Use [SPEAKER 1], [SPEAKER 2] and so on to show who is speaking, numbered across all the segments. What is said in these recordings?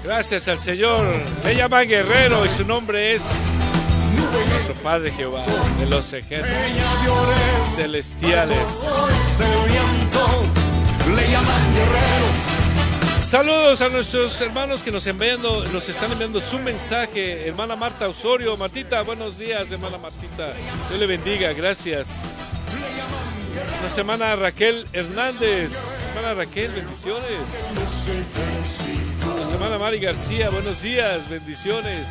[SPEAKER 1] Gracias al Señor. Le llaman guerrero y su nombre es nuestro Padre Jehová de los ejércitos celestiales.
[SPEAKER 2] Le llaman guerrero.
[SPEAKER 1] Saludos a nuestros hermanos que nos están enviando su mensaje. Hermana Marta Osorio. Martita, buenos días, hermana Martita. Dios le bendiga, gracias. Nuestra hermana Raquel Hernández. Hermana Raquel, bendiciones. Nuestra hermana Mari García, buenos días, bendiciones.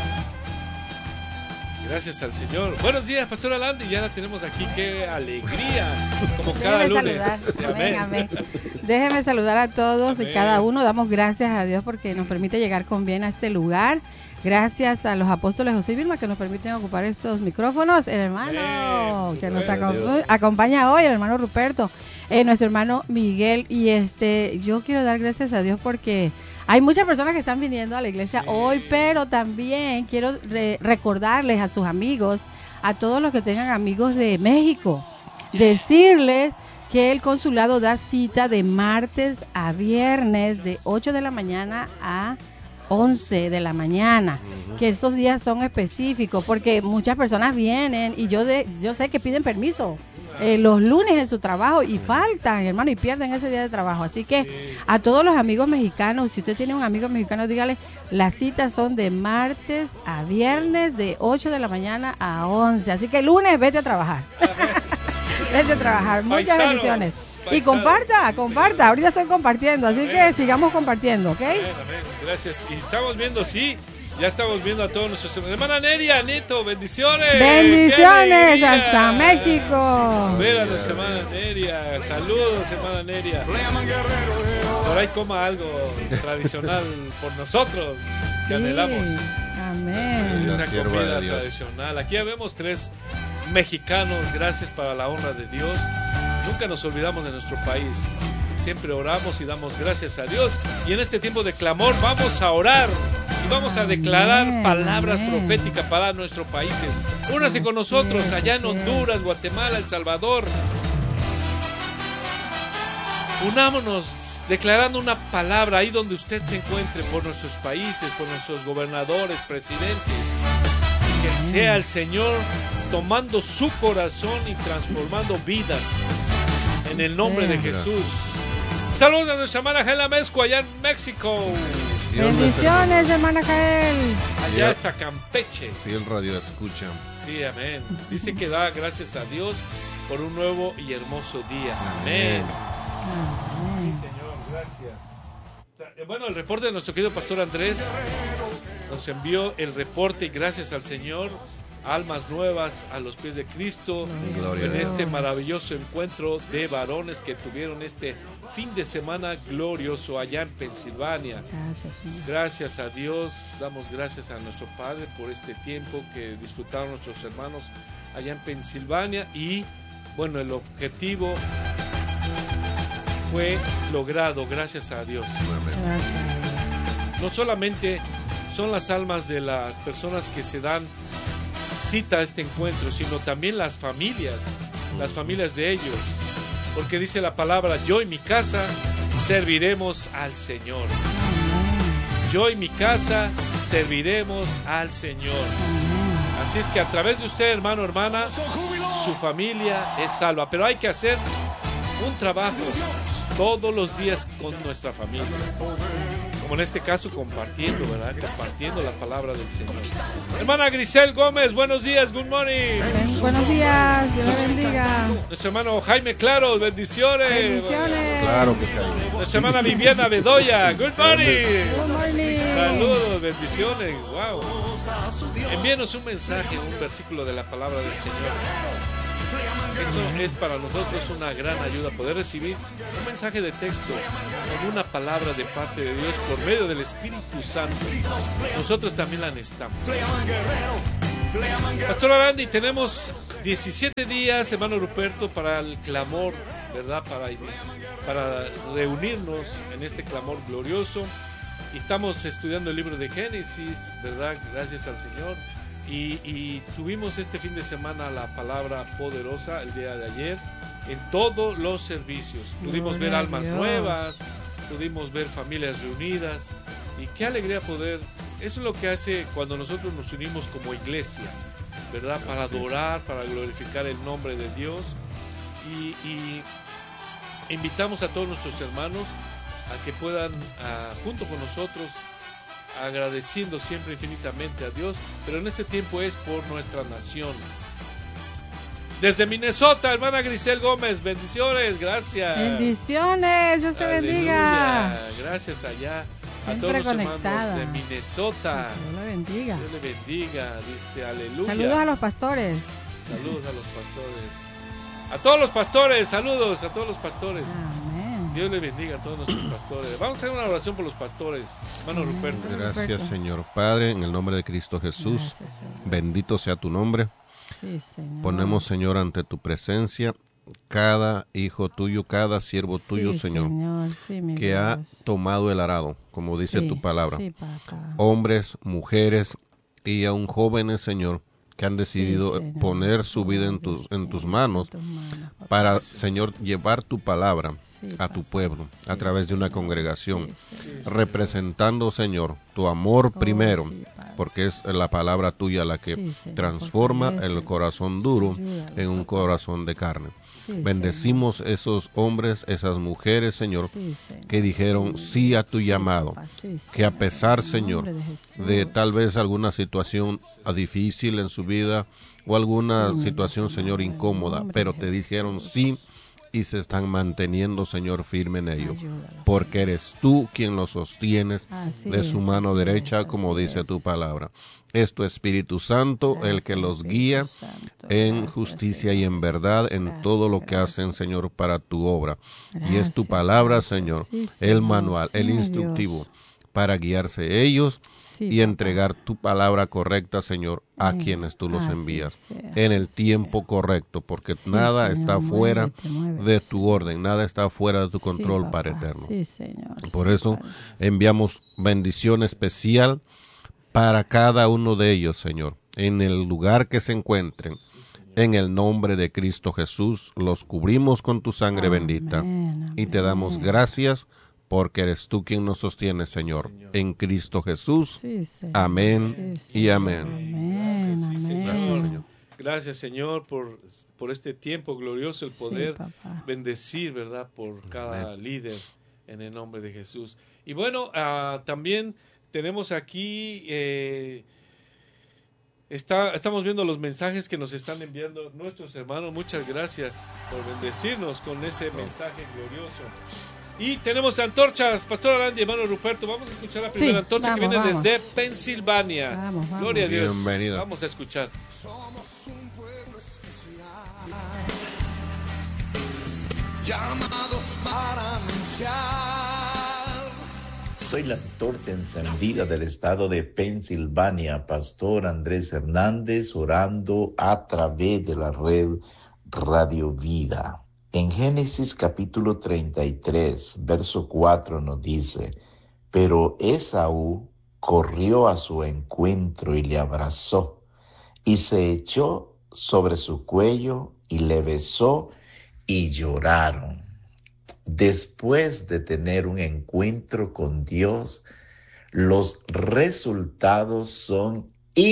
[SPEAKER 1] Gracias al Señor. Buenos días, Pastora Landy. Ya la tenemos aquí. Qué alegría. Como cada lunes.
[SPEAKER 3] Amén, amén. Déjeme saludar a todos y cada uno. Damos gracias a Dios porque nos permite llegar con bien a este lugar. Gracias a los apóstoles José y Vilma que nos permiten ocupar estos micrófonos. El hermano que nos acompaña hoy, el hermano Ruperto, nuestro hermano Miguel. Y yo quiero dar gracias a Dios porque hay muchas personas que están viniendo a la iglesia hoy, pero también quiero recordarles a sus amigos, a todos los que tengan amigos de México, decirles que el consulado da cita de martes a viernes de 8 de la mañana a 11 de la mañana, que esos días son específicos porque muchas personas vienen y yo sé que piden permiso los lunes en su trabajo y faltan, hermano, y pierden ese día de trabajo. Así que a todos los amigos mexicanos, si usted tiene un amigo mexicano, dígale, las citas son de martes a viernes de 8 de la mañana a 11. Así que el lunes vete a trabajar. Vete a trabajar. Muchas bendiciones. Y comparta. Ahorita estoy compartiendo, así que sigamos compartiendo, ¿ok?
[SPEAKER 1] Amén. Gracias. Y estamos viendo, ya estamos viendo a todos nuestros hermanos. Hermana Neria, Neto, bendiciones.
[SPEAKER 3] Bendiciones hasta México.
[SPEAKER 1] Ver a nuestra hermana Neria. Saludos, hermana Neria. Por ahí coma algo tradicional por nosotros que anhelamos.
[SPEAKER 3] Amén.
[SPEAKER 1] Esa comida tradicional. Aquí vemos 3 mexicanos, gracias para la honra de Dios. Nunca nos olvidamos de nuestro país. Siempre oramos y damos gracias a Dios. Y en este tiempo de clamor vamos a orar y vamos a declarar palabras proféticas para nuestros países. Únase con nosotros allá en Honduras, Guatemala, El Salvador. Unámonos declarando una palabra ahí donde usted se encuentre por nuestros países, por nuestros gobernadores, presidentes. Que sea el Señor tomando su corazón y transformando vidas en el nombre de Jesús. Saludos a nuestra hermana Jaela Mezco allá en México.
[SPEAKER 3] Bendiciones, hermana Jael.
[SPEAKER 1] Allá está Campeche.
[SPEAKER 4] Sí, el radio escucha.
[SPEAKER 1] Sí, amén. Dice que da gracias a Dios por un nuevo y hermoso día. Amén. Sí, Señor, gracias. Bueno, el reporte de nuestro querido pastor Andrés nos envió el reporte y gracias al Señor, almas nuevas a los pies de Cristo.
[SPEAKER 4] Gloria
[SPEAKER 1] en este maravilloso encuentro de varones que tuvieron este fin de semana glorioso allá en Pensilvania. Gracias a Dios, damos gracias a nuestro Padre por este tiempo que disfrutaron nuestros hermanos allá en Pensilvania y bueno, el objetivo fue logrado, gracias a Dios. No solamente son las almas de las personas que se dan cita a este encuentro, sino también las familias de ellos, porque dice la palabra, yo y mi casa serviremos al Señor. Yo y mi casa serviremos al Señor. Así es que a través de usted, hermano, hermana, su familia es salva, pero hay que hacer un trabajo todos los días con nuestra familia, como en este caso compartiendo, ¿verdad? Compartiendo la palabra del Señor. Hermana Grisel Gómez, buenos días, good morning.
[SPEAKER 3] Buenos días, Dios le bendiga.
[SPEAKER 1] Nuestro hermano Jaime Claro, bendiciones.
[SPEAKER 3] Bendiciones.
[SPEAKER 4] Claro que sí.
[SPEAKER 1] Nuestra hermana Viviana Bedoya, good morning.
[SPEAKER 3] Good morning.
[SPEAKER 1] Saludos, bendiciones, wow. Envíenos un mensaje, un versículo de la palabra del Señor. Eso es para nosotros una gran ayuda, poder recibir un mensaje de texto con una palabra de parte de Dios por medio del Espíritu Santo. Nosotros también la necesitamos. Pastor Arandi, tenemos 17 días, hermano Ruperto, para el clamor, ¿verdad? Para reunirnos en este clamor glorioso. Y estamos estudiando el libro de Génesis, ¿verdad? Gracias al Señor. Y tuvimos este fin de semana la palabra poderosa el día de ayer en todos los servicios. Pudimos ver almas nuevas, pudimos ver familias reunidas Y qué alegría poder, eso es lo que hace cuando nosotros nos unimos como iglesia, ¿verdad? Para adorar, para glorificar el nombre de Dios. Y invitamos a todos nuestros hermanos a que puedan, junto con nosotros, agradeciendo siempre infinitamente a Dios, pero en este tiempo es por nuestra nación. Desde Minnesota, hermana Grisel Gómez, bendiciones, gracias.
[SPEAKER 3] Bendiciones, Dios te bendiga.
[SPEAKER 1] Gracias allá
[SPEAKER 3] Siempre
[SPEAKER 1] a todos los
[SPEAKER 3] conectada.
[SPEAKER 1] hermanos de Minnesota.
[SPEAKER 3] Dios le bendiga.
[SPEAKER 1] Dios le bendiga, dice aleluya.
[SPEAKER 3] Saludos a los pastores.
[SPEAKER 1] Saludos a los pastores. A todos los pastores, saludos a todos los pastores.
[SPEAKER 3] Amén.
[SPEAKER 1] Dios le bendiga a todos nuestros pastores. Vamos a hacer una oración por los pastores. Hermano Ruperto.
[SPEAKER 4] Gracias, Señor Padre, en el nombre de Cristo Jesús.
[SPEAKER 3] Gracias, Señor.
[SPEAKER 4] Bendito sea tu nombre.
[SPEAKER 3] Sí, Señor.
[SPEAKER 4] Ponemos, Señor, ante tu presencia cada hijo tuyo, cada siervo tuyo,
[SPEAKER 3] Sí,
[SPEAKER 4] Señor,
[SPEAKER 3] sí, mi
[SPEAKER 4] que ha
[SPEAKER 3] Dios.
[SPEAKER 4] tomado el arado, como dice
[SPEAKER 3] Sí,
[SPEAKER 4] tu palabra.
[SPEAKER 3] sí, papá.
[SPEAKER 4] Hombres, mujeres y aún jóvenes, Señor, que han decidido
[SPEAKER 3] Señor.
[SPEAKER 4] poner su vida en tus manos para, Señor, llevar tu palabra
[SPEAKER 3] Sí,
[SPEAKER 4] a tu
[SPEAKER 3] papá.
[SPEAKER 4] pueblo a través de una congregación,
[SPEAKER 3] Sí,
[SPEAKER 4] representando, Señor, tu amor primero,
[SPEAKER 3] sí, Padre.
[SPEAKER 4] porque es la palabra tuya la que
[SPEAKER 3] Sí, Señor,
[SPEAKER 4] transforma
[SPEAKER 3] fortalece.
[SPEAKER 4] el corazón duro
[SPEAKER 3] Ayúdanos.
[SPEAKER 4] en un corazón de carne.
[SPEAKER 3] Sí,
[SPEAKER 4] Bendecimos esos hombres, esas mujeres, Señor,
[SPEAKER 3] Sí, Señor.
[SPEAKER 4] que dijeron sí a tu llamado,
[SPEAKER 3] Papá, sí,
[SPEAKER 4] que a
[SPEAKER 3] Señor.
[SPEAKER 4] pesar,
[SPEAKER 3] En el
[SPEAKER 4] Señor,
[SPEAKER 3] nombre de Jesús.
[SPEAKER 4] de tal vez alguna situación difícil en su vida o alguna
[SPEAKER 3] Sí,
[SPEAKER 4] situación, Señor,
[SPEAKER 3] en el
[SPEAKER 4] incómoda,
[SPEAKER 3] nombre
[SPEAKER 4] pero
[SPEAKER 3] de
[SPEAKER 4] te
[SPEAKER 3] Jesús.
[SPEAKER 4] dijeron sí y se están manteniendo, Señor, firme en ello,
[SPEAKER 3] Ayúdalos,
[SPEAKER 4] porque eres tú quien los sostienes
[SPEAKER 3] Así
[SPEAKER 4] de su
[SPEAKER 3] es,
[SPEAKER 4] mano
[SPEAKER 3] así
[SPEAKER 4] derecha,
[SPEAKER 3] es,
[SPEAKER 4] como
[SPEAKER 3] así
[SPEAKER 4] dice
[SPEAKER 3] es.
[SPEAKER 4] tu palabra. Es tu Espíritu Santo el que
[SPEAKER 3] Gracias,
[SPEAKER 4] los
[SPEAKER 3] Espíritu
[SPEAKER 4] guía
[SPEAKER 3] Santo.
[SPEAKER 4] en
[SPEAKER 3] Gracias,
[SPEAKER 4] justicia
[SPEAKER 3] Señor.
[SPEAKER 4] y en verdad en
[SPEAKER 3] Gracias,
[SPEAKER 4] todo lo que hacen,
[SPEAKER 3] gracias.
[SPEAKER 4] Señor, para tu obra. Y es tu
[SPEAKER 3] Gracias,
[SPEAKER 4] palabra,
[SPEAKER 3] gracias.
[SPEAKER 4] Señor,
[SPEAKER 3] Sí,
[SPEAKER 4] el
[SPEAKER 3] Señor.
[SPEAKER 4] manual,
[SPEAKER 3] Sí,
[SPEAKER 4] el
[SPEAKER 3] mi
[SPEAKER 4] instructivo
[SPEAKER 3] Dios.
[SPEAKER 4] para guiarse ellos
[SPEAKER 3] Sí,
[SPEAKER 4] y
[SPEAKER 3] papá.
[SPEAKER 4] entregar tu palabra correcta, Señor, a
[SPEAKER 3] Amén.
[SPEAKER 4] quienes tú los
[SPEAKER 3] Así
[SPEAKER 4] envías
[SPEAKER 3] sea,
[SPEAKER 4] en
[SPEAKER 3] así
[SPEAKER 4] el tiempo correcto, porque
[SPEAKER 3] Sí,
[SPEAKER 4] nada
[SPEAKER 3] Señor,
[SPEAKER 4] está fuera
[SPEAKER 3] muévete,
[SPEAKER 4] de tu
[SPEAKER 3] Señor.
[SPEAKER 4] orden, nada está fuera de tu control,
[SPEAKER 3] Sí,
[SPEAKER 4] Padre
[SPEAKER 3] papá.
[SPEAKER 4] eterno.
[SPEAKER 3] Sí, Señor.
[SPEAKER 4] Por
[SPEAKER 3] Sí,
[SPEAKER 4] eso
[SPEAKER 3] Padre.
[SPEAKER 4] enviamos bendición especial para cada uno de ellos, Señor, en el lugar que se encuentren. En el nombre de Cristo Jesús, los cubrimos con tu sangre bendita
[SPEAKER 3] Amén,
[SPEAKER 4] y te damos
[SPEAKER 3] amén.
[SPEAKER 4] gracias porque eres tú quien nos sostiene, Señor. En Cristo Jesús.
[SPEAKER 3] Sí, Señor.
[SPEAKER 4] Amén
[SPEAKER 3] Sí,
[SPEAKER 4] y
[SPEAKER 3] Señor.
[SPEAKER 4] amén.
[SPEAKER 3] Amén,
[SPEAKER 1] Sí, Señor.
[SPEAKER 3] amén.
[SPEAKER 1] Gracias, Señor, por este tiempo glorioso, el
[SPEAKER 3] Sí,
[SPEAKER 1] poder
[SPEAKER 3] papá.
[SPEAKER 1] bendecir, ¿verdad?, por cada líder en el nombre de Jesús. Y bueno, también tenemos aquí, estamos viendo los mensajes que nos están enviando nuestros hermanos. Muchas gracias por bendecirnos con ese mensaje glorioso. Y tenemos antorchas, Pastor Arandi, hermano Ruperto. Vamos a escuchar la primera
[SPEAKER 3] Sí,
[SPEAKER 1] antorcha que
[SPEAKER 3] vamos,
[SPEAKER 1] viene
[SPEAKER 3] vamos.
[SPEAKER 1] desde Pensilvania.
[SPEAKER 3] Vamos.
[SPEAKER 1] Gloria a Dios.
[SPEAKER 4] Bienvenida.
[SPEAKER 1] Vamos a escuchar.
[SPEAKER 2] Somos un pueblo especial, llamados para anunciar.
[SPEAKER 5] Soy la antorcha encendida del estado de Pensilvania, Pastor Andrés Hernández, orando a través de la red Radio Vida. En Génesis capítulo 33, verso 4 nos dice: pero Esaú corrió a su encuentro y le abrazó, y se echó sobre su cuello y le besó, y lloraron. Después de tener un encuentro con Dios, los resultados son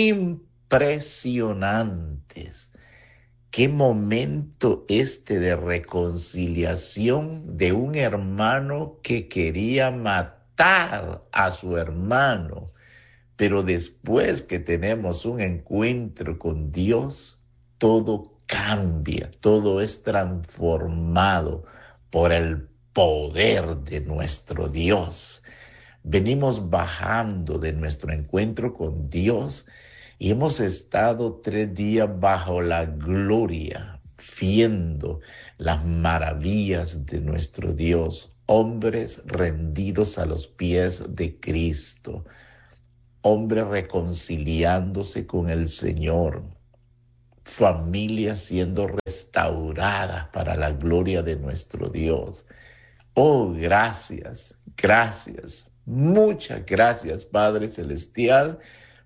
[SPEAKER 5] impresionantes. Qué momento este de reconciliación de un hermano que quería matar a su hermano. Pero después que tenemos un encuentro con Dios, todo cambia, todo es transformado por el poder de nuestro Dios. Venimos bajando de nuestro encuentro con Dios y hemos estado 3 días bajo la gloria, viendo las maravillas de nuestro Dios. Hombres rendidos a los pies de Cristo, hombres reconciliándose con el Señor, familias siendo restauradas para la gloria de nuestro Dios. Oh, gracias, muchas gracias, Padre Celestial,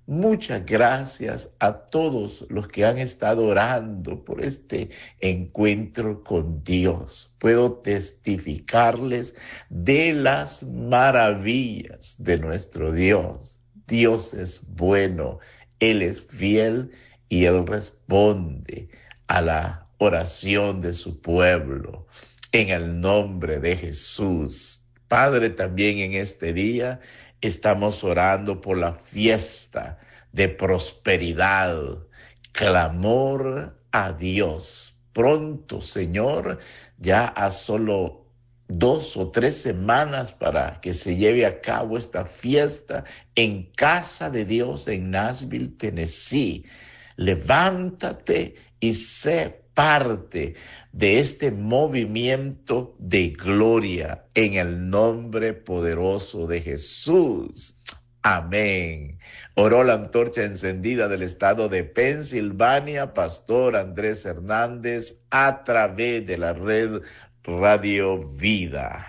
[SPEAKER 5] Muchas gracias a todos los que han estado orando por este encuentro con Dios. Puedo testificarles de las maravillas de nuestro Dios. Dios es bueno, Él es fiel y Él responde a la oración de su pueblo. En el nombre de Jesús. Padre, también en este día estamos orando por la fiesta de prosperidad, clamor a Dios. Pronto, Señor, ya a solo 2 o 3 semanas para que se lleve a cabo esta fiesta en Casa de Dios en Nashville, Tennessee. Levántate y sé parte de este movimiento de gloria en el nombre poderoso de Jesús. Amén. Oró la antorcha encendida del estado de Pensilvania, Pastor Andrés Hernández, a través de la red Radio Vida.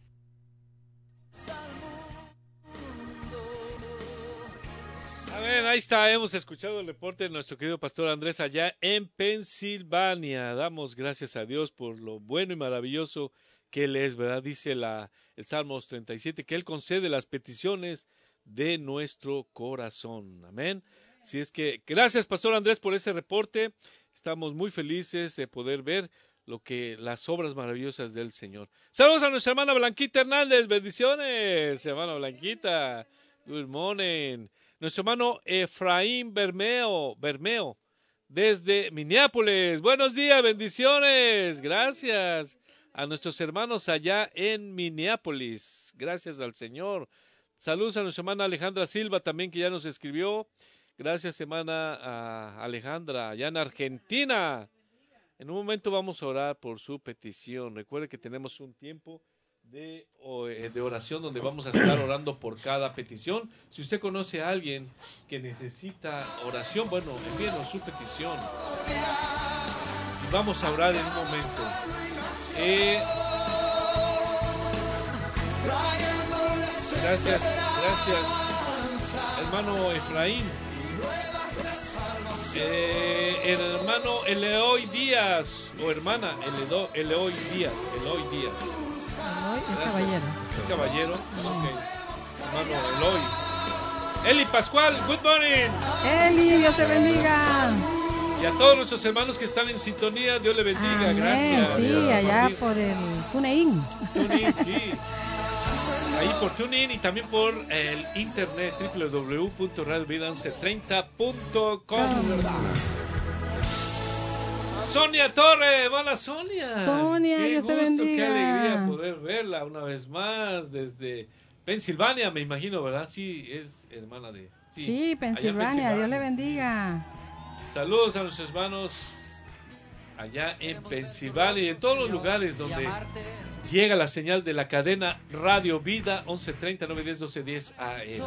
[SPEAKER 1] Ahí está, hemos escuchado el reporte de nuestro querido Pastor Andrés allá en Pensilvania. Damos gracias a Dios por lo bueno y maravilloso que Él es, ¿verdad? Dice el Salmos 37, que Él concede las peticiones de nuestro corazón. Amén. Así es que gracias, Pastor Andrés, por ese reporte. Estamos muy felices de poder ver las obras maravillosas del Señor. Saludos a nuestra hermana Blanquita Hernández. Bendiciones, hermana Blanquita. Good morning. Nuestro hermano Efraín Bermeo, desde Minneapolis. Buenos días, bendiciones. Gracias a nuestros hermanos allá en Minneapolis. Gracias al Señor. Saludos a nuestra hermana Alejandra Silva también, que ya nos escribió. Gracias, hermana Alejandra, allá en Argentina. En un momento vamos a orar por su petición. Recuerde que tenemos un tiempo de oración donde vamos a estar orando por cada petición. Si usted conoce a alguien que necesita oración, bueno, envíenos su petición y vamos a orar en un momento. Gracias, hermano Efraín. Hermano Eloy Díaz, o hermana Eloy Díaz. Caballero. Okay. Hermano Eloy. Eli Pascual, good morning.
[SPEAKER 3] Eli, Dios te bendiga.
[SPEAKER 1] Y a todos nuestros hermanos que están en sintonía, Dios le bendiga. Amén. Gracias.
[SPEAKER 3] Sí, allá por el TuneIn.
[SPEAKER 1] TuneIn, sí. Ahí por TuneIn y también por el internet www.radiovida1130.com. Sonia Torre, hola Sonia.
[SPEAKER 3] Sonia,
[SPEAKER 1] qué
[SPEAKER 3] Dios
[SPEAKER 1] gusto,
[SPEAKER 3] te bendiga.
[SPEAKER 1] Qué alegría poder verla una vez más desde Pensilvania, me imagino, ¿verdad? Sí, es hermana de...
[SPEAKER 3] Sí, Pensilvania, Dios le bendiga.
[SPEAKER 1] Saludos a nuestros hermanos allá en Pensilvania y en todos los lugares donde llega la señal de la cadena Radio Vida 1130 910 1210 AM.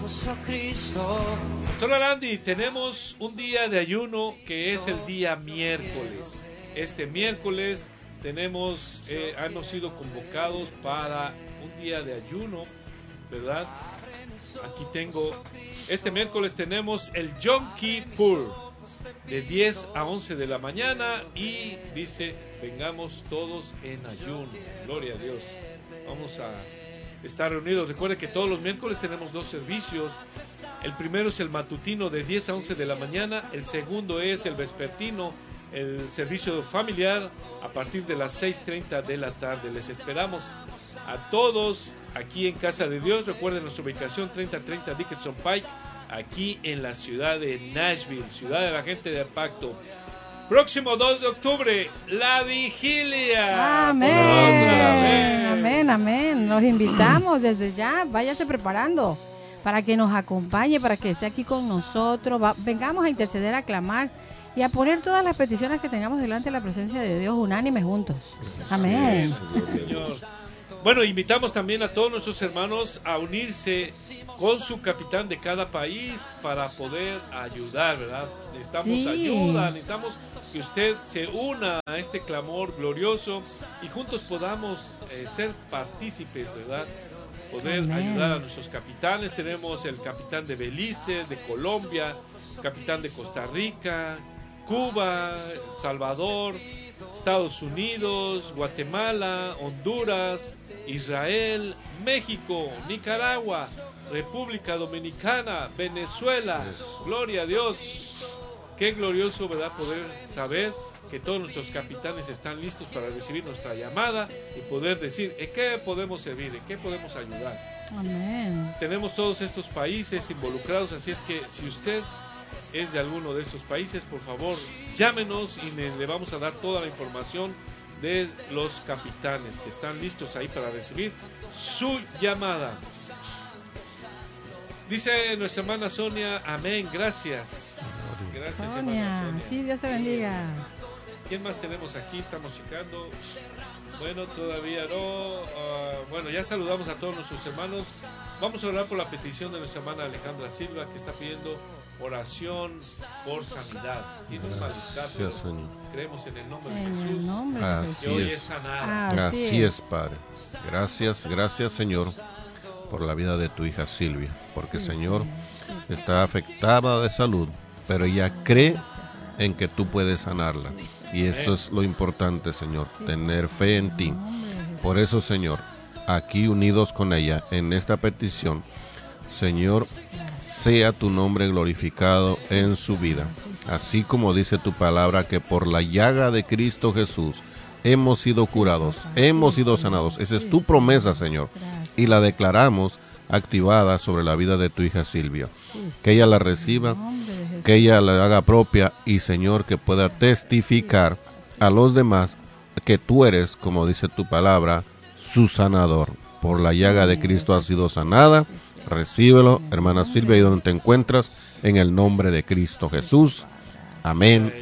[SPEAKER 1] Pastor Arandi, tenemos un día de ayuno que es el día miércoles. Este miércoles hemos sido convocados para un día de ayuno, ¿verdad? Aquí este miércoles tenemos el Yom Kippur de 10 a 11 de la mañana y dice, vengamos todos en ayuno. Gloria a Dios. Vamos a estar reunidos. Recuerde que todos los miércoles tenemos 2 servicios. El primero es el matutino de 10 a 11 de la mañana. El segundo es el vespertino, el servicio familiar a partir de las 6:30 de la tarde. Les esperamos a todos aquí en Casa de Dios. Recuerden nuestra ubicación 3030 Dickinson Pike, aquí en la ciudad de Nashville, ciudad de la gente de Pacto. Próximo 2 de octubre, la vigilia.
[SPEAKER 3] Amén. Los invitamos desde ya. Váyase preparando para que nos acompañe, para que esté aquí con nosotros. Vengamos a interceder, a clamar y a poner todas las peticiones que tengamos delante de la presencia de Dios unánimes juntos. Amén.
[SPEAKER 1] Sí, Señor. Bueno, invitamos también a todos nuestros hermanos a unirse con su capitán de cada país para poder ayudar, ¿verdad? Necesitamos ayuda, necesitamos que usted se una a este clamor glorioso y juntos podamos ser partícipes, ¿verdad? poder
[SPEAKER 3] Amén.
[SPEAKER 1] ayudar a nuestros capitanes. Tenemos el capitán de Belice, de Colombia, capitán de Costa Rica, Cuba, Salvador, Estados Unidos, Guatemala, Honduras, Israel, México, Nicaragua, República Dominicana, Venezuela. Gloria a Dios. Qué glorioso, ¿verdad?, poder saber que todos nuestros capitanes están listos para recibir nuestra llamada y poder decir en qué podemos servir, en qué podemos ayudar.
[SPEAKER 3] Amén.
[SPEAKER 1] Tenemos todos estos países involucrados, así es que si usted es de alguno de estos países, por favor, llámenos y le vamos a dar toda la información de los capitanes que están listos ahí para recibir su llamada. Dice nuestra hermana Sonia, amén, gracias. Gracias, hermana
[SPEAKER 3] Sonia,
[SPEAKER 1] Sonia.
[SPEAKER 3] sí, Dios te bendiga.
[SPEAKER 1] ¿Quién más tenemos aquí? Estamos checando. Bueno, todavía no. Bueno, ya saludamos a todos nuestros hermanos. Vamos a orar por la petición de nuestra hermana Alejandra Silva, que está pidiendo oración por sanidad. Tiene un malestar, pero
[SPEAKER 4] Gracias, Señor.
[SPEAKER 1] creemos en el nombre de
[SPEAKER 3] En el
[SPEAKER 1] Jesús
[SPEAKER 3] nombre de
[SPEAKER 4] Así
[SPEAKER 1] que hoy
[SPEAKER 3] Jesús.
[SPEAKER 1] es sanada.
[SPEAKER 4] Así es, Padre. Gracias, gracias, Señor, por la vida de tu hija Silvia, porque, Señor, está afectada de salud, pero ella cree en que tú puedes sanarla. Y eso es lo importante, Señor, tener fe en ti. Por eso, Señor, aquí unidos con ella en esta petición, Señor, sea tu nombre glorificado en su vida. Así como dice tu palabra, que por la llaga de Cristo Jesús hemos sido curados, hemos sido sanados. Esa es tu promesa, Señor, y la declaramos activada sobre la vida de tu hija Silvia. Que ella la reciba, que ella la haga propia y, Señor, que pueda testificar a los demás que tú eres, como dice tu palabra, su sanador. Por la llaga de Cristo has sido sanada. Recíbelo, hermana Silvia, ahí donde te encuentras, en el nombre de Cristo Jesús. Amén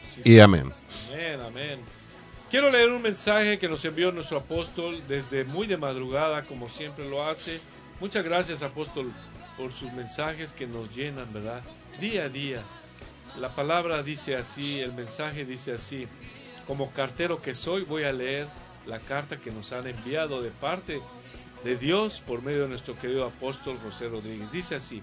[SPEAKER 4] y amén.
[SPEAKER 1] Amén, amén. Quiero leer un mensaje que nos envió nuestro apóstol desde muy de madrugada, como siempre lo hace. Muchas gracias, apóstol, por sus mensajes que nos llenan, ¿verdad? Día a día. La palabra dice así, el mensaje dice así: como cartero que soy, voy a leer la carta que nos han enviado de parte de Dios por medio de nuestro querido apóstol José Rodríguez. Dice así: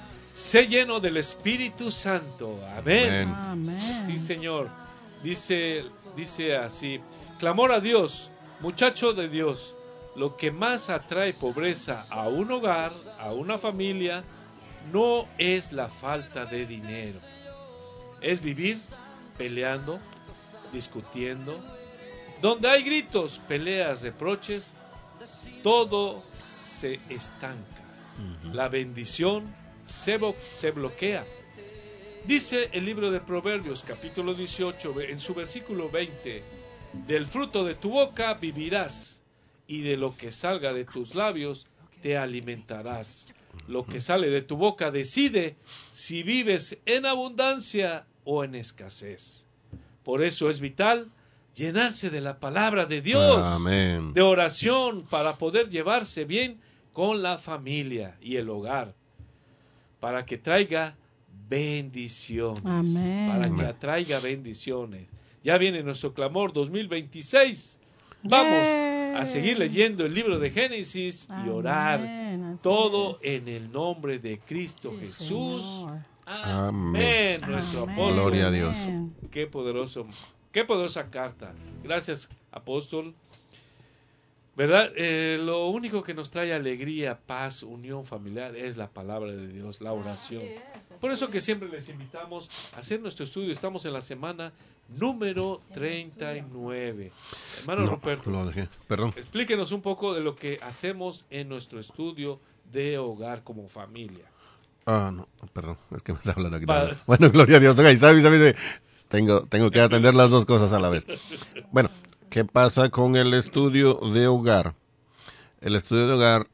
[SPEAKER 1] sé lleno del Espíritu Santo. Amén.
[SPEAKER 3] Amén.
[SPEAKER 1] Sí, Señor. Dice así: clamor a Dios, muchacho de Dios. Lo que más atrae pobreza a un hogar, a una familia, no es la falta de dinero. Es vivir peleando, discutiendo. Donde hay gritos, peleas, reproches, todo se estanca. La bendición se bloquea. Dice el libro de Proverbios, capítulo 18, en su versículo 20: del fruto de tu boca vivirás, y de lo que salga de tus labios te alimentarás. Lo que sale de tu boca decide si vives en abundancia o en escasez. Por eso es vital llenarse de la palabra de Dios,
[SPEAKER 4] Amén.
[SPEAKER 1] de oración, para poder llevarse bien con la familia y el hogar, para que traiga bendiciones.
[SPEAKER 3] Amén.
[SPEAKER 1] Para que atraiga bendiciones. Ya viene nuestro clamor 2026. Vamos a seguir leyendo el libro de Génesis y orar.
[SPEAKER 3] Amén.
[SPEAKER 1] Todo en el nombre de Cristo Jesús.
[SPEAKER 3] Señor.
[SPEAKER 1] Amén. Nuestro
[SPEAKER 3] Amén.
[SPEAKER 1] apóstol.
[SPEAKER 4] Gloria a Dios.
[SPEAKER 1] Qué poderoso, qué poderosa carta. Gracias, apóstol. ¿Verdad? Lo único que nos trae alegría, paz, unión familiar es la palabra de Dios, la oración. Por eso que siempre les invitamos a hacer nuestro estudio. Estamos en la semana número 39. Hermano
[SPEAKER 4] No,
[SPEAKER 1] Ruperto,
[SPEAKER 4] lo dejé. Perdón.
[SPEAKER 1] explíquenos un poco de lo que hacemos en nuestro estudio de hogar como familia.
[SPEAKER 4] No, perdón, es que me está hablando aquí.
[SPEAKER 1] Padre.
[SPEAKER 4] Bueno, gloria a Dios. Oiga, ¿sabe? Tengo que atender las dos cosas a la vez. Bueno, ¿qué pasa con el estudio de hogar? El estudio de hogar,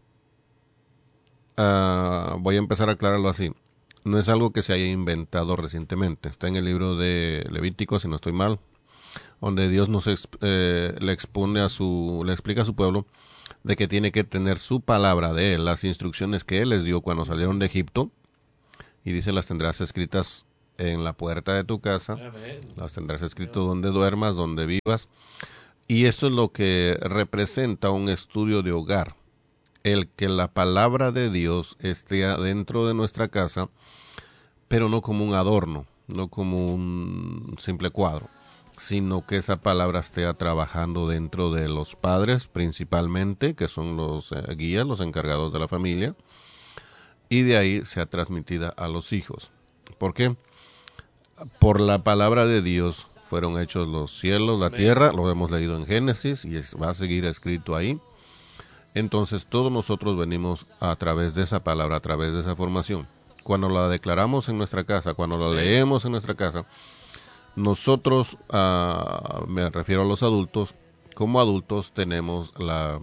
[SPEAKER 4] voy a empezar a aclararlo así. No es algo que se haya inventado recientemente. Está en el libro de Levítico, si no estoy mal, donde Dios le explica a su pueblo de que tiene que tener su palabra de él, las instrucciones que él les dio cuando salieron de Egipto, y dice: las tendrás escritas en la puerta de tu casa,
[SPEAKER 1] Amén.
[SPEAKER 4] las tendrás escrito donde duermas, donde vivas. Y eso es lo que representa un estudio de hogar. el que la palabra de Dios esté dentro de nuestra casa, pero no como un adorno, no como un simple cuadro, sino que esa palabra esté trabajando dentro de los padres principalmente, que son los guías, los encargados de la familia, y de ahí sea transmitida a los hijos. ¿Por qué? Por la palabra de Dios fueron hechos los cielos, la tierra, lo hemos leído en Génesis y va a seguir escrito ahí. Entonces todos nosotros venimos a través de esa palabra, a través de esa formación. Cuando la declaramos en nuestra casa, cuando la leemos en nuestra casa, nosotros, me refiero a los adultos, como adultos tenemos la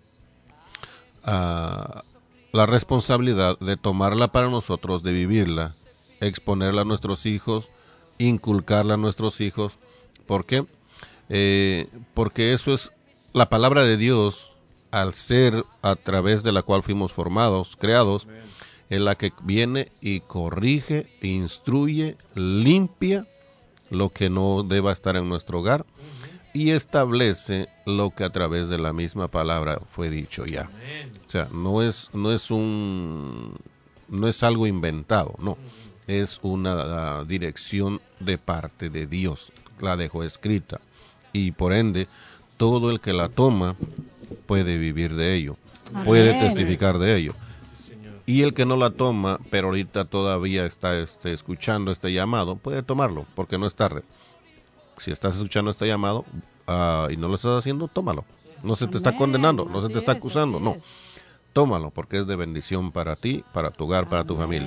[SPEAKER 4] responsabilidad de tomarla para nosotros, de vivirla, exponerla a nuestros hijos, inculcarla a nuestros hijos. ¿Por qué? Porque eso es la palabra de Dios, al ser a través de la cual fuimos formados, creados, es la que viene y corrige, instruye, limpia lo que no deba estar en nuestro hogar y establece lo que a través de la misma palabra fue dicho ya. O sea, no es algo inventado, no. Es una dirección de parte de Dios, la dejó escrita, y por ende todo el que la toma puede vivir de ello, puede testificar de ello. Y el que no la toma, pero ahorita todavía está escuchando este llamado, puede tomarlo, porque no es tarde. Si estás escuchando este llamado y no lo estás haciendo, tómalo. No se te está condenando, no se te está acusando, no. Tómalo, porque es de bendición para ti, para tu hogar, para tu familia.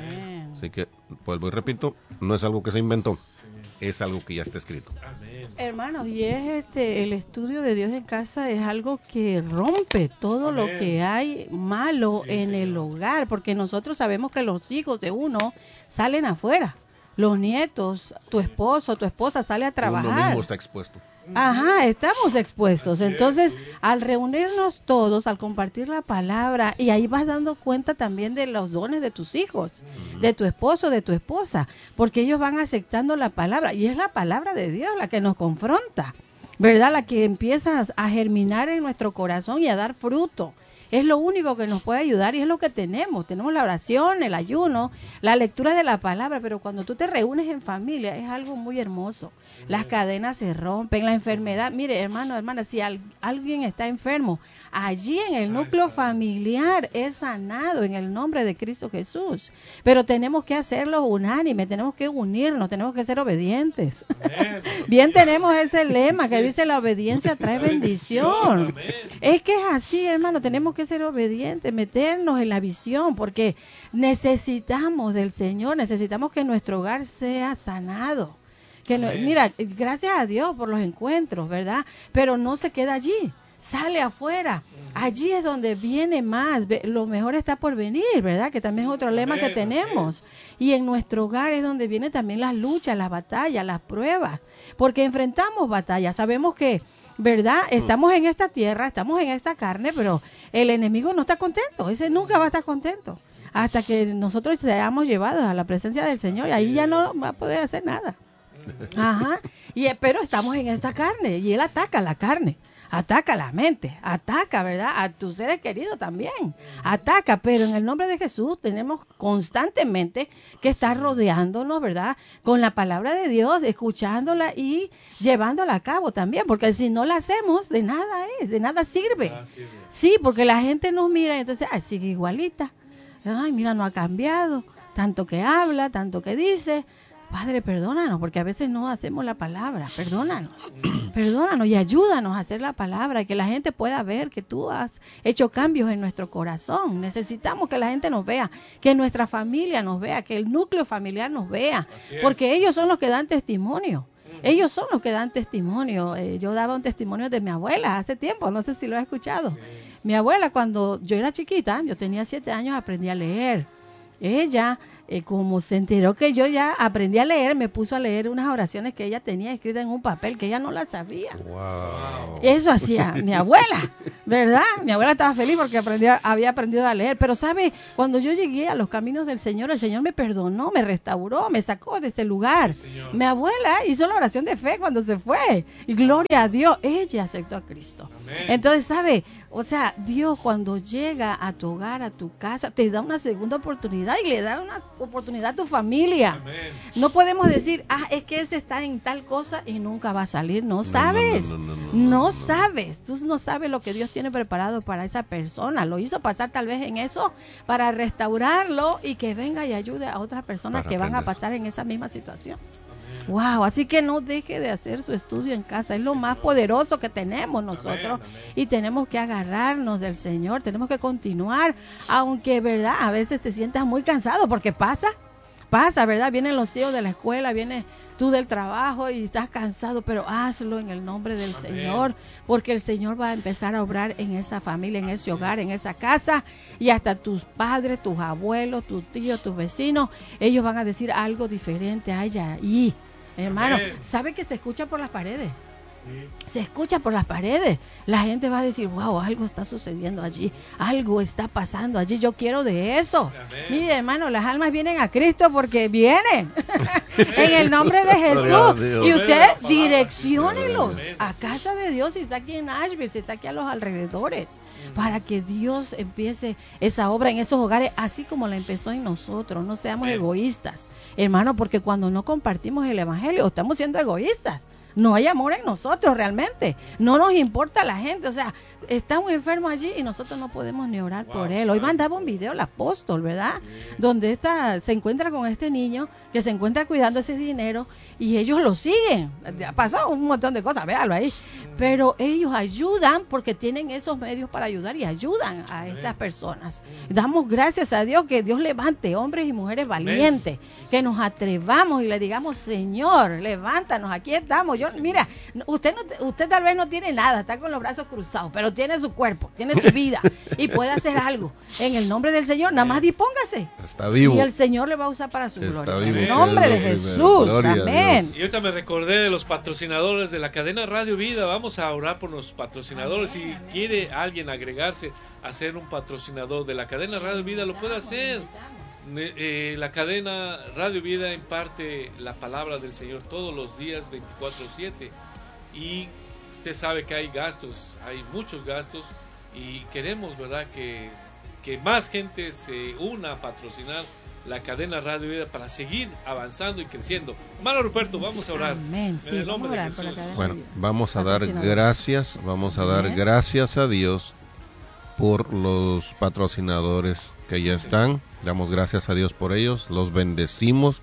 [SPEAKER 4] Así que, vuelvo y repito, no es algo que se inventó, es algo que ya está escrito.
[SPEAKER 3] Hermanos, y es el estudio de Dios en casa es algo que rompe todo lo que hay malo en el hogar, porque nosotros sabemos que los hijos de uno salen afuera, los nietos, tu esposo, tu esposa sale a trabajar.
[SPEAKER 4] Uno mismo está expuesto.
[SPEAKER 3] Ajá, estamos expuestos. Entonces, al reunirnos todos, al compartir la palabra, y ahí vas dando cuenta también de los dones de tus hijos, de tu esposo, de tu esposa, porque ellos van aceptando la palabra, y es la palabra de Dios la que nos confronta, ¿verdad? La que empieza a germinar en nuestro corazón y a dar fruto. Es lo único que nos puede ayudar y es lo que tenemos. Tenemos la oración, el ayuno, la lectura de la palabra, pero cuando tú te reúnes en familia es algo muy hermoso. Las cadenas se rompen, la enfermedad. Mire, hermano, hermana, si alguien está enfermo, allí en el núcleo familiar es sanado en el nombre de Cristo Jesús. Pero tenemos que hacerlo unánime, tenemos que unirnos, tenemos que ser obedientes. Bien tenemos ese lema que dice la obediencia trae bendición. Es que es así, hermano, tenemos que ser obedientes, meternos en la visión, porque necesitamos del Señor, necesitamos que nuestro hogar sea sanado. Mira, gracias a Dios por los encuentros, ¿verdad? Pero no se queda allí, sale afuera. Allí es donde viene más, lo mejor está por venir, ¿verdad? Que también es otro lema que tenemos. Y en nuestro hogar es donde vienen también las luchas, las batallas, las pruebas, porque enfrentamos batallas. Sabemos que, ¿verdad? Estamos en esta tierra, estamos en esta carne, pero el enemigo no está contento, ese nunca va a estar contento. Hasta que nosotros seamos llevados a la presencia del Señor, y ahí ya no va a poder hacer nada. Ajá. Pero estamos en esta carne y él ataca la carne, ataca la mente, ataca, ¿verdad? A tus seres queridos también, ataca, pero en el nombre de Jesús tenemos constantemente que estar rodeándonos, ¿verdad? Con la palabra de Dios, escuchándola y llevándola a cabo también, porque si no la hacemos, de nada sirve. Sí, porque la gente nos mira y entonces, sigue igualita, ay, mira, no ha cambiado, tanto que habla, tanto que dice. Padre, perdónanos, porque a veces no hacemos la palabra. Perdónanos y ayúdanos a hacer la palabra y que la gente pueda ver que tú has hecho cambios en nuestro corazón. Necesitamos que la gente nos vea, que nuestra familia nos vea, que el núcleo familiar nos vea, porque ellos son los que dan testimonio. Ellos son los que dan testimonio. Yo daba un testimonio de mi abuela hace tiempo, no sé si lo has escuchado. Mi abuela, cuando yo era chiquita, yo tenía 7 años, aprendí a leer. Ella como se enteró que yo ya aprendí a leer, me puso a leer unas oraciones que ella tenía escritas en un papel que ella no las sabía.
[SPEAKER 4] Wow.
[SPEAKER 3] Eso hacía mi abuela, ¿verdad? Mi abuela estaba feliz porque había aprendido a leer. Pero, ¿sabe? Cuando yo llegué a los caminos del Señor, el Señor me perdonó, me restauró, me sacó de ese lugar.
[SPEAKER 1] Sí, Señor.
[SPEAKER 3] Mi abuela hizo la oración de fe cuando se fue. Y gloria a Dios, ella aceptó a Cristo.
[SPEAKER 1] Amén.
[SPEAKER 3] Entonces, ¿sabe? O sea, Dios cuando llega a tu hogar, a tu casa, te da una segunda oportunidad y le da una oportunidad a tu familia.
[SPEAKER 1] Amén.
[SPEAKER 3] No podemos decir, es que ese está en tal cosa y nunca va a salir. No sabes. No sabes. Tú no sabes lo que Dios tiene preparado para esa persona. Lo hizo pasar tal vez en eso para restaurarlo y que venga y ayude a otras personas
[SPEAKER 4] Para
[SPEAKER 3] que van a
[SPEAKER 4] aprender.
[SPEAKER 3] pasar en esa misma situación. Wow, así que no deje de hacer su estudio en casa, es lo más poderoso que tenemos nosotros.
[SPEAKER 1] Amén.
[SPEAKER 3] Y tenemos que agarrarnos del Señor, tenemos que continuar, aunque verdad, a veces te sientas muy cansado porque pasa, ¿verdad? Vienen los hijos de la escuela, vienes tú del trabajo y estás cansado, pero hazlo en el nombre del
[SPEAKER 1] Amén.
[SPEAKER 3] Señor, porque el Señor va a empezar a obrar en esa familia, en ese hogar, en esa casa, y hasta tus padres, tus abuelos, tus tíos, tus vecinos, ellos van a decir algo diferente a ella. Y hermano,
[SPEAKER 1] Amén.
[SPEAKER 3] ¿sabe que se escucha por las paredes? Se escucha por las paredes. La gente va a decir, wow, algo está sucediendo allí, algo está pasando allí, yo quiero de eso.
[SPEAKER 1] Amén.
[SPEAKER 3] Mire, hermano, las almas vienen a Cristo porque vienen en el nombre de
[SPEAKER 4] Gloria a
[SPEAKER 3] Jesús.
[SPEAKER 4] Dios.
[SPEAKER 3] Y usted
[SPEAKER 1] La palabra,
[SPEAKER 3] direcciónelos
[SPEAKER 1] sí,
[SPEAKER 3] a
[SPEAKER 1] sí,
[SPEAKER 3] casa de Dios. Si está aquí en Asheville, si está aquí a los alrededores, para que Dios empiece esa obra en esos hogares, así como la empezó en nosotros. No seamos
[SPEAKER 1] Amén.
[SPEAKER 3] egoístas, hermano, porque cuando no compartimos el evangelio, estamos siendo egoístas. No hay amor en nosotros realmente. No nos importa la gente. O sea, está un enfermo allí y nosotros no podemos ni orar
[SPEAKER 1] Wow,
[SPEAKER 3] por él. Hoy
[SPEAKER 1] santo.
[SPEAKER 3] mandaba un video el apóstol, ¿verdad? Donde se encuentra con este niño que se encuentra cuidando ese dinero y ellos lo siguen. Pasó un montón de cosas, véalo ahí. Pero ellos ayudan porque tienen esos medios para ayudar y ayudan a estas personas. Damos gracias a Dios que Dios levante hombres y mujeres valientes, que nos atrevamos y le digamos, Señor, levántanos, aquí estamos. Mira, usted tal vez no tiene nada, está con los brazos cruzados, pero tiene su cuerpo, tiene su vida y puede hacer algo. En el nombre del Señor, nada más dispóngase.
[SPEAKER 4] Está vivo.
[SPEAKER 3] Y el Señor le va a usar para su
[SPEAKER 4] Está
[SPEAKER 3] gloria.
[SPEAKER 4] vivo,
[SPEAKER 3] En
[SPEAKER 1] que
[SPEAKER 3] nombre
[SPEAKER 4] es
[SPEAKER 3] de
[SPEAKER 4] lo primero.
[SPEAKER 3] Jesús,
[SPEAKER 4] Gloria a
[SPEAKER 3] amén.
[SPEAKER 4] Dios.
[SPEAKER 1] Y ahorita me recordé de los patrocinadores de la cadena Radio Vida. Vamos a orar por los patrocinadores. Si quiere alguien agregarse a ser un patrocinador de la cadena Radio Vida, lo puede hacer. La cadena Radio Vida imparte la palabra del Señor todos los días, 24/7. Y usted sabe que hay gastos, hay muchos gastos. Y queremos, ¿verdad?, que más gente se una a patrocinar la cadena Radio Vida para seguir avanzando y creciendo. Hermano Ruperto, vamos a orar.
[SPEAKER 3] Amén. Sí,
[SPEAKER 1] En el
[SPEAKER 3] vamos
[SPEAKER 1] nombre
[SPEAKER 3] a
[SPEAKER 1] de
[SPEAKER 3] orar por la
[SPEAKER 1] Jesús.
[SPEAKER 3] cadena.
[SPEAKER 4] Bueno, vamos a dar
[SPEAKER 3] Patrocinador.
[SPEAKER 4] gracias, vamos a dar
[SPEAKER 3] Amén.
[SPEAKER 4] gracias a Dios por los patrocinadores que ya están. Damos gracias a Dios por ellos, los bendecimos